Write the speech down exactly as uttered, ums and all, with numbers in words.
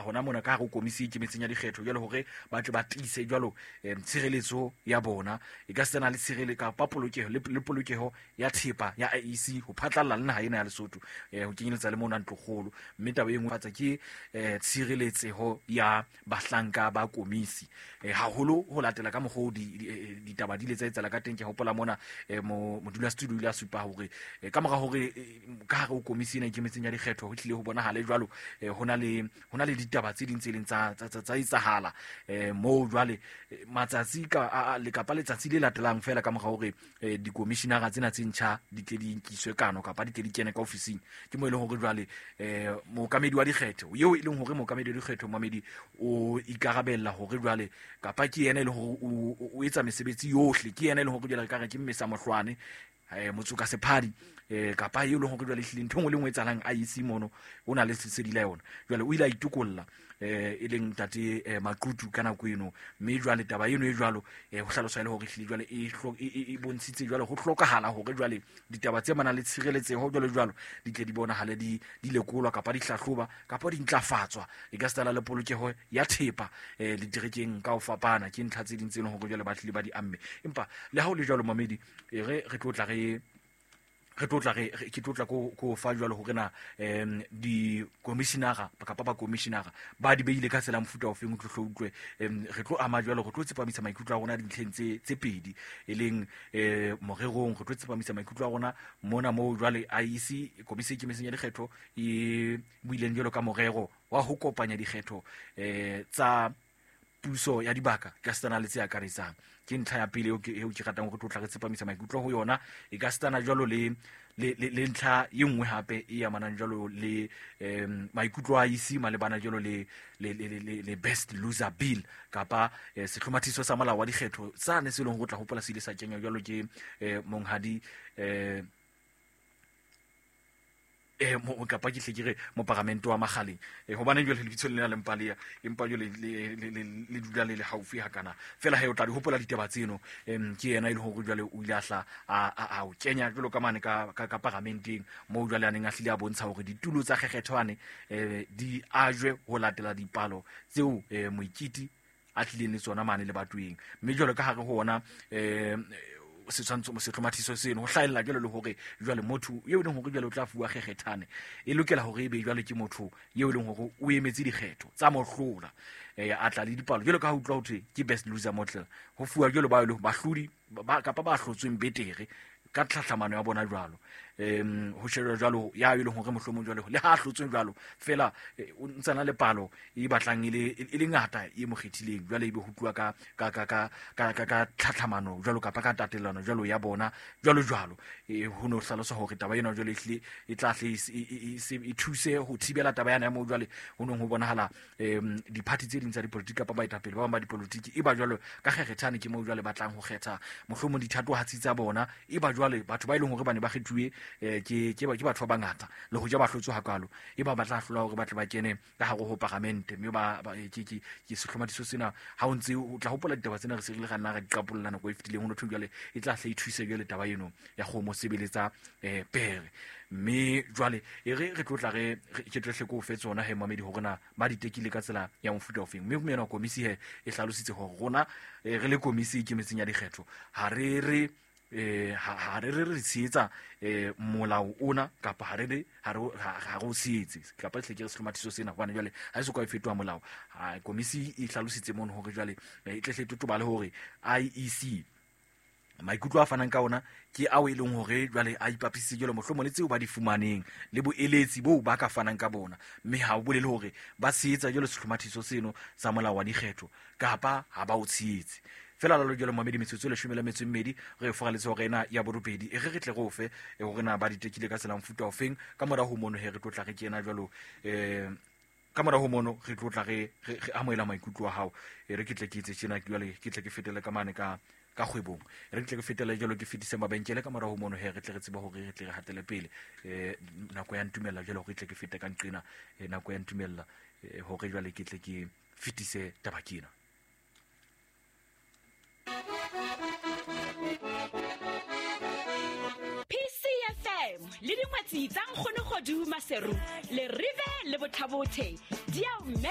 hona mona ka hare o komisi ke metseng ya dikgetho jwale hore ba tle ba tiise jwalo tshireletso ya bona e ka sena le tshirele ka pa polokeho le polokeho ya thepa ya I E C ho phatlalla le naha ena ya Lesotho ho kenyeletsa le mona ntlokgolo mme taba e nngwe fatsa ke tshireletseho ya bahlanka ba komisi haholo ho latela ka mogho ditaba di le tsa etsala ka teng ke hopola mona modula studio ile a supa hore ka mora hore ka hare o komisi ena ke metseng ya dikgetho ho tlile ho bona hale jwalo hona le hona le ditaba tse ding tse leng tsa tsa itsahala mo jwale matsatsi ka le kapa letsatsi le latelang fela ka mora hore di commissioner tsena tse ntjha di tle di nkiswe kano kapa di tle di kene ka ofising ke mo ile hore jwale mo kamedi wa dikgetho eo e leng hore mo kamedi wa dikgetho mamedi o ikarabella hore jwale kapa ke yena ile hore o etsa mesebetsi yohle ke yena ile hore jwale ka re ke mmesa mohlwane motsuka sephadi kapa eo le hore jwale hlile ntho ngwe le ngwe tsalang I E C mono ona le sesedi la yona jwale o ile a itukolla e leng tate Maqhutu kana go eno mme jwale taba eno e jwalo ho hlalosa ile hore hlile jwale e bontshitse jwale ho hlokahala hore jwale ditaba tse mana le tshireletseho jwale jwalo di tle di bona hale di di lekolwa kapa di hlahloba kapa di ntlafatswa e ka stala le polokeho ya thepa le direkeng ka o fapana ke ntlha tse ding tse leng hore jwale ba hlile ba di amme empa le ha o le jwalo mamedi re re tlotla re re tlotla re ke tlotla go go fa jwalo ho rena em di commissioner ba kapa ba commissioner ba di beile ka tsela mfuta o feng o tlo utlwe re tlo ama jwalo go tlo tsepamisa maikutlo a rona di ntlheng tse tse pedi e leng eh morerong go tlo tsepamisa maikutlo a rona mona mo jwale I E C komisi ke meseng ya dikgetho e buileng jwalo ka morero wa ho kopanya dikgetho eh tsa puso ya dibaka ka stana le tse akaretsang ke ntlha ya pele o ke ratang go tlotla re tsepamisa maikutlo ho yona e ka stana jwalo le le ntlha e nngwe hape e amanang jwalo le em maikutlo a I E C malebana jwalo le le best loser bill kapa sehlomathiso sa molao wa dikgetho sa ne se leng go tla hopola se ile sa kenya jwalo ke monghadi eh eh mo kapa ke hle ke re mo parlamento wa Magaleng eh hobane jwale le bitso le le mpalea empa jwale le dula le le haufi ha kana fela he o tla di hopola ditaba tseno em ke yena ile ho jwale o ile ahla a o kenya jwalo ka mane ka ka parlamenteng mo jwale a neng a hlile a bontsha hore ditulo tsa kgekgethwane eh di ajwe ho latela dipalo tseo moikiti a tlileng le tsona mane le batweng mme jwalo ka hare ho ona eh se tshwantse mo sehlomathiso seno ho hlaela jwale le hore jwale motho eo leng hore jwale o tla fuwa kgekgethane e lokela hore e be jwale ke motho eo leng hore o emetse dikgetho tsa mohlola eh a tla le dipalo jwale ka ho utlwa hothwe ke best loser model ho fuwa jwale ba ile bahlodi ba kapa ba hlotsweng betere ka tlhahlamano ya bona jwalo em ho shera jwalo ya ile hore mohlomong jwale le ha hlotsweng jwalo fela o ntsana le palo e batlang ile ile ngata e mo kgethileng jwale e be ho tlwa ka ka ka ka ka ka tlhahlamano jwalo ka pa ka tatelano jwalo ya bona jwalo jwalo e ho no hlalosa hore taba ena jwale ehlile e tla hle e thuse ho thibela taba yana ya mo jwale ho no ho bonahala em di party tse ding tsa dipolitiki kapa baetapele ba ba dipolitiki e ba jwalo ka kgekgethane ke mo jwale batlang ho kgetha mohlomong dithato hatsi tsa bona e ba jwale batho ba ile hore ba ne ba kgethuwe eh ke ke ba ke batho ba bangata le ho ja ba hlotso hakalo e ba batla hlola hore batle ba kene ka hare ho parlamente mme ba ke ke ke sehlomathiso sena ha o ntse o tla hopola ditaba tsena re se re le gana re diqapollana go e fitileng ho no thujale e tla hle e thuse jwale taba eno ya go mo sebeletsa eh pere mme jwale e re re tlotla re ke tlohle go fetsona he mamedi ho rena ba ditekile ka tsela ya mofuta ofeng mme go mena komisi he e hlalositse ho rona re le komisi ke metseng ya dikgetho ha re re eh ha re re re tsietsa eh molao ona kapa ha re re ha re ha go sietse kapa hle ke re sehlomathiso sena hobane jwale ha e so ka e fetwa molao ha komisi e hlalositse mono hore jwale e tle hle tutuba le hore I E C maikutlo a fanang ka ona ke a o e leng hore jwale a ipapisitse jwale mohlomong le tseo ba di fumaneng le boeletsi bo ba ka fanang ka bona mme ha o bolele hore ba sietsa jwale sehlomathiso seno sa molao wa dikgetho kapa ha ba o tsietse fela la lojelo mamedi metsotso le shumela metso mmedi re foraletse hore ena ya borobedi e re re tle go fe e hore na ba ditekile ka tsela mfuta o feng ka mora ho mono he re tlotla re kena jwalo eh ka mora ho mono re tlotla re re amoela maikutlo a hao e re ke tle ke itse tsena jwale ke tle ke fetele ka mane ka ka kgwebong re tle ke fetele jwalo ke fetise mabenkele ka mora ho mono he re tle re tseba hore re tle re hatele pele eh nako ya ntumella jwalo re tle ke fete ka nqina nako ya ntumella hore jwale ke tle ke fetise tabakina P C F M le dingwetsi tsa nkgono godu maseru le rive le bothabothe di a